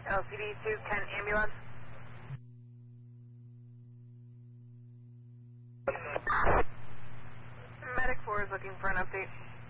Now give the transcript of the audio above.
LCD 210 ambulance. Medic 4 is looking for an update.